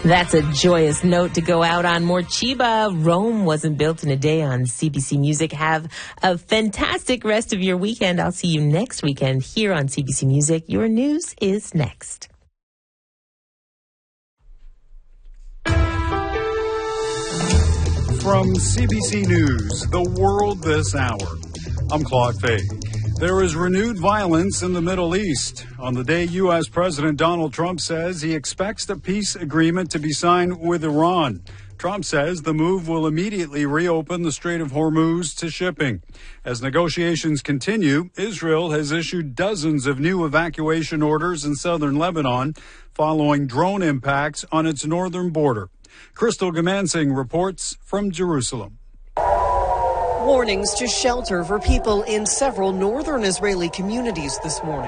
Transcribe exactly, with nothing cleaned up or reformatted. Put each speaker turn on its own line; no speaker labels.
That's a joyous note to go out on. More Chiba. Rome wasn't built in a day on C B C Music. Have a fantastic rest of your weekend. I'll see you next weekend here on C B C Music. Your news is next.
From C B C News, The World This Hour, I'm Claude Fay. There is renewed violence in the Middle East. On the day U S. President Donald Trump says he expects the peace agreement to be signed with Iran. Trump says the move will immediately reopen the Strait of Hormuz to shipping. As negotiations continue, Israel has issued dozens of new evacuation orders in southern Lebanon following drone impacts on its northern border. Crystal Gamansing reports from Jerusalem.
Warnings to shelter for people in several northern Israeli communities this morning.